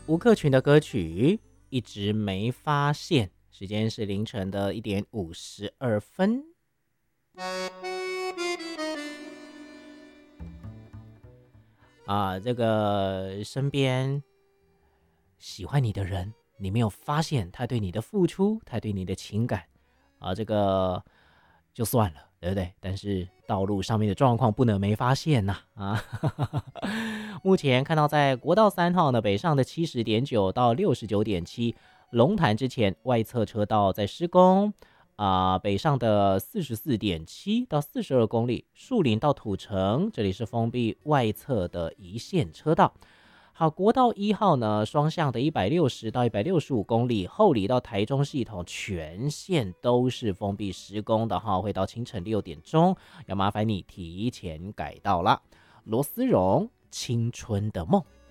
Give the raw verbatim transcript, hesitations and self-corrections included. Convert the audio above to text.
吴克群的歌曲一直没发现，时间是凌晨的一点五十二分。啊，这个身边喜欢你的人，你没有发现他对你的付出，他对你的情感，啊，这个就算了，对不对？但是道路上面的状况不能没发现呐、啊！目前看到在国道三号呢，北上的七十点九到六十九点七，龙潭之前外侧车道在施工。啊、北上的四十四点七到四十二公里，树林到土城，这里是封闭外侧的一线车道。好，国道一号呢，双向的一百六十到一百六十五公里，后里到台中系统全线都是封闭施工的哈，会到清晨六点钟，要麻烦你提前改道啦。罗斯荣，青春的梦。